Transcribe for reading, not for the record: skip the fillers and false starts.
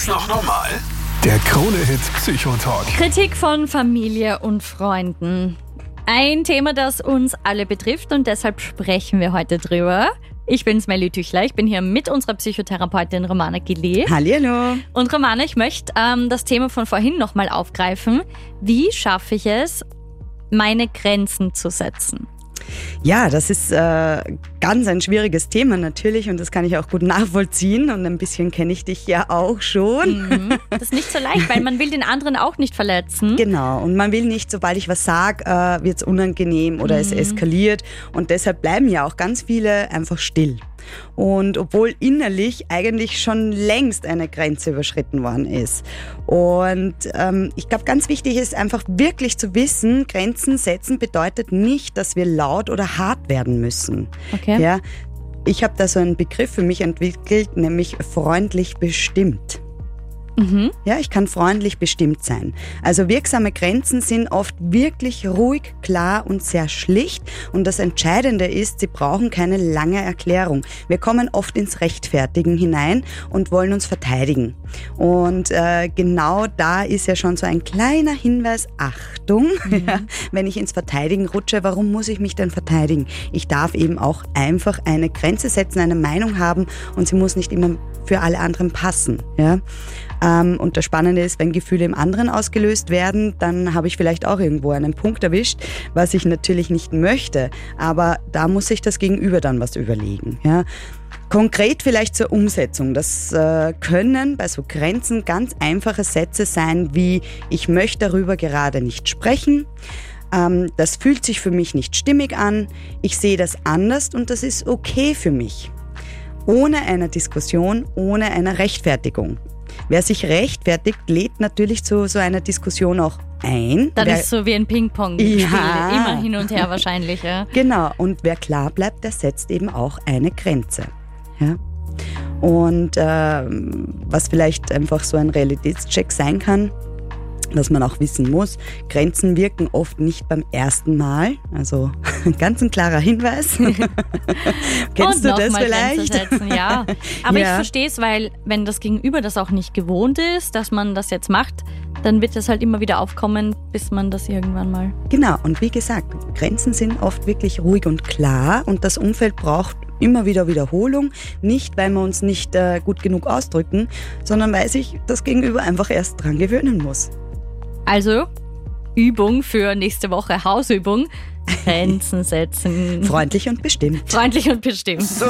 das noch normal? Der Krone-Hit Psychotalk. Kritik von Familie und Freunden. Ein Thema, das uns alle betrifft und deshalb sprechen wir heute drüber. Ich bin Smelly Tüchler, ich bin hier mit unserer Psychotherapeutin Romana Gili. Hallihallo. Und Romana, ich möchte das Thema von vorhin nochmal aufgreifen. Wie schaffe ich es, meine Grenzen zu setzen? Ja, das ist ganz ein schwieriges Thema natürlich und das kann ich auch gut nachvollziehen und ein bisschen kenne ich dich ja auch schon. Das ist nicht so leicht, weil man will den anderen auch nicht verletzen. Genau, und man will nicht, sobald ich was sage, wird es unangenehm oder es eskaliert und deshalb bleiben ja auch ganz viele einfach still. Und obwohl innerlich eigentlich schon längst eine Grenze überschritten worden ist. Und ich glaube, ganz wichtig ist einfach wirklich zu wissen, Grenzen setzen bedeutet nicht, dass wir laut oder hart werden müssen. Okay. Ja, ich habe da so einen Begriff für mich entwickelt, nämlich freundlich bestimmt. Ja, ich kann freundlich bestimmt sein. Also wirksame Grenzen sind oft wirklich ruhig, klar und sehr schlicht. Und das Entscheidende ist, sie brauchen keine lange Erklärung. Wir kommen oft ins Rechtfertigen hinein und wollen uns verteidigen. Und genau da ist ja schon so ein kleiner Hinweis, Achtung, ja, wenn ich ins Verteidigen rutsche, warum muss ich mich denn verteidigen? Ich darf eben auch einfach eine Grenze setzen, eine Meinung haben und sie muss nicht immer für alle anderen passen. Ja? Und das Spannende ist, wenn Gefühle im anderen ausgelöst werden, dann habe ich vielleicht auch irgendwo einen Punkt erwischt, was ich natürlich nicht möchte. Aber da muss sich das Gegenüber dann was überlegen. Ja? Konkret vielleicht zur Umsetzung. Das können bei so Grenzen ganz einfache Sätze sein wie: Ich möchte darüber gerade nicht sprechen. Das fühlt sich für mich nicht stimmig an. Ich sehe das anders und das ist okay für mich. Ohne eine Diskussion, ohne eine Rechtfertigung. Wer sich rechtfertigt, lädt natürlich zu so einer Diskussion auch ein. Dann ist es so wie ein Ping-Pong-Spiel, immer hin und her wahrscheinlich. Ja. Genau, und wer klar bleibt, der setzt eben auch eine Grenze. Ja? Und was vielleicht einfach so ein Realitätscheck sein kann, was man auch wissen muss, Grenzen wirken oft nicht beim ersten Mal. Also ganz ein klarer Hinweis. Kennst du das vielleicht? Setzen, ja. Aber ich verstehe es, weil wenn das Gegenüber das auch nicht gewohnt ist, dass man das jetzt macht, dann wird es halt immer wieder aufkommen, bis man das irgendwann mal... Genau, und wie gesagt, Grenzen sind oft wirklich ruhig und klar und das Umfeld braucht immer wieder Wiederholung, nicht weil wir uns nicht gut genug ausdrücken, sondern weil sich das Gegenüber einfach erst dran gewöhnen muss. Also, Übung für nächste Woche, Hausübung, Grenzen setzen. Freundlich und bestimmt. Freundlich und bestimmt. So